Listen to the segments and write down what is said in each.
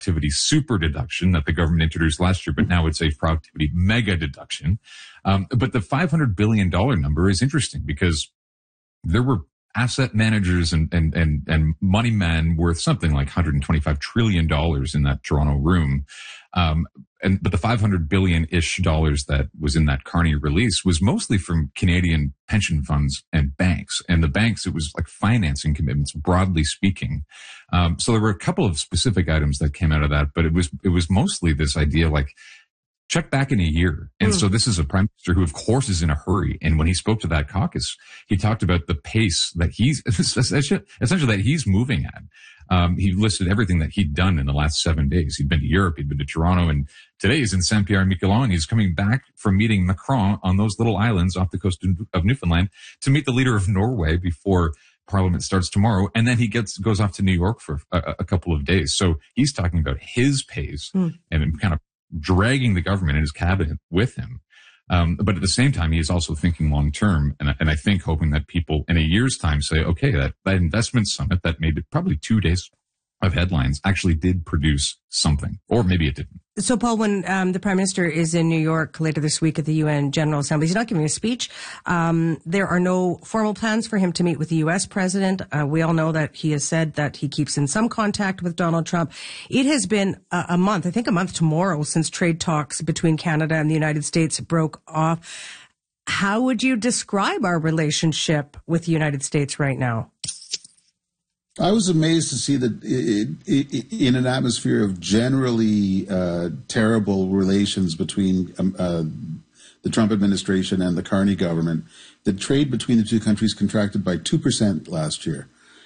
productivity super deduction that the government introduced last year, but now it's a productivity mega deduction. But the $500 billion number is interesting because there were asset managers and money men worth something like $125 trillion in that Toronto room. But the $500 billion-ish that was in that Carney release was mostly from Canadian pension funds and banks. And the banks, it was like financing commitments, broadly speaking. So there were a couple of specific items that came out of that, but it was mostly this idea like, check back in a year. And so this is a prime minister who, of course, is in a hurry. And when he spoke to that caucus, he talked about the pace that he's essentially that he's moving at. He listed everything that he'd done in the last 7 days. He'd been to Europe, he'd been to Toronto, and today he's in Saint-Pierre-et-Miquelon. He's coming back from meeting Macron on those little islands off the coast of Newfoundland to meet the leader of Norway before Parliament starts tomorrow. And then he goes off to New York for a couple of days. So he's talking about his pace and kind of dragging the government and his cabinet with him. But at the same time, he is also thinking long term. And I think hoping that people in a year's time say, okay, that investment summit that made probably 2 days of headlines actually did produce something, or maybe it didn't. So, Paul, when the Prime Minister is in New York later this week at the UN General Assembly, he's not giving a speech. There are no formal plans for him to meet with the U.S. President. We all know that he has said that he keeps in some contact with Donald Trump. It has been a month, I think a month tomorrow, since trade talks between Canada and the United States broke off. How would you describe our relationship with the United States right now? I was amazed to see that in an atmosphere of generally terrible relations between the Trump administration and the Carney government, the trade between the two countries contracted by 2% last year.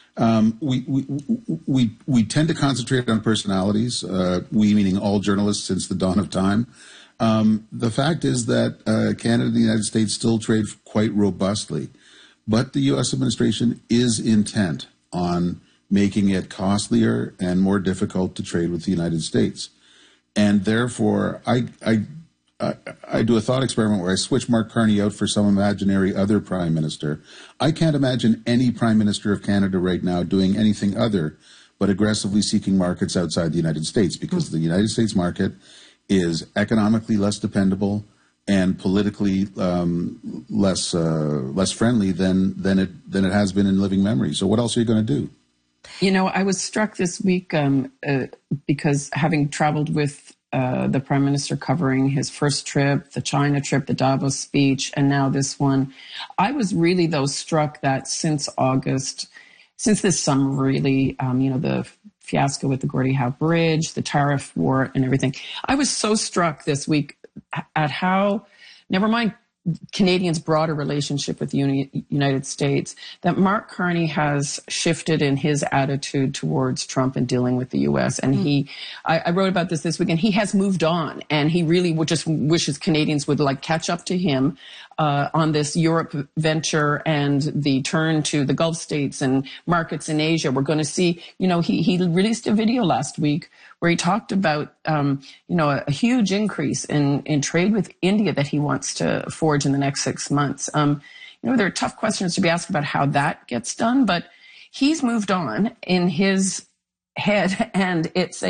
We tend to concentrate on personalities, we meaning all journalists since the dawn of time. The fact is that Canada and the United States still trade quite robustly, but the U.S. administration is intent on making it costlier and more difficult to trade with the United States. And therefore, I do a thought experiment where I switch Mark Carney out for some imaginary other prime minister. I can't imagine any prime minister of Canada right now doing anything other but aggressively seeking markets outside the United States, because the United States market is economically less dependable and politically less friendly than it has been in living memory. So what else are you going to do? You know, I was struck this week because having traveled with the Prime Minister covering his first trip, the China trip, the Davos speech, and now this one, I was really, though, struck that since August, since this summer, really, the fiasco with the Gordie Howe Bridge, the tariff war and everything, I was so struck this week at how, never mind Canadians' broader relationship with the United States, that Mark Carney has shifted in his attitude towards Trump and dealing with the U.S. And I wrote about this week, and he has moved on, and he really would just wishes Canadians would catch up to him on this Europe venture and the turn to the Gulf states and markets in Asia. We're going to see, he released a video last week where he talked about, a huge increase in trade with India that he wants to forge in the next 6 months. There are tough questions to be asked about how that gets done, but he's moved on in his head, and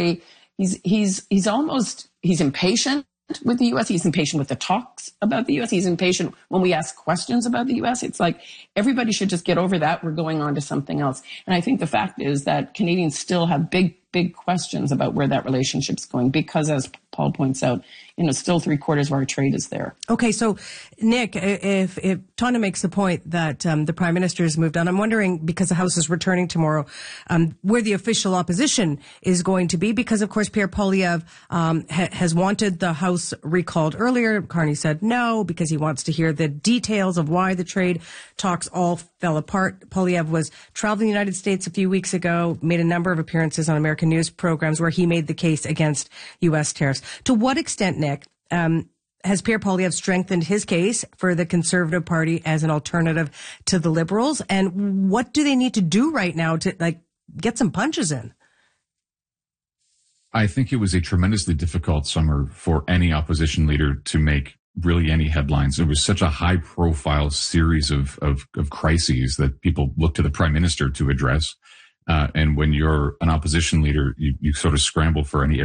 he's impatient with the U.S. He's impatient with the talks about the U.S. He's impatient when we ask questions about the U.S. It's like everybody should just get over that. We're going on to something else. And I think the fact is that Canadians still have big questions about where that relationship's going because, as Paul points out, still 3/4 of our trade is there. Okay, so Nick, if Tana makes the point that the Prime Minister has moved on, I'm wondering, because the House is returning tomorrow, where the official opposition is going to be, because of course Pierre Poilievre has wanted the House recalled earlier. Carney said no because he wants to hear the details of why the trade talks all fell apart. Poilievre was traveling the United States a few weeks ago, made a number of appearances on American news programs where he made the case against U.S. tariffs. To what extent, Nick, has Pierre Poilievre strengthened his case for the Conservative Party as an alternative to the Liberals? And what do they need to do right now to get some punches in? I think it was a tremendously difficult summer for any opposition leader to make really any headlines. It was such a high profile series of crises that people looked to the Prime Minister to address. And when you're an opposition leader, you sort of scramble for any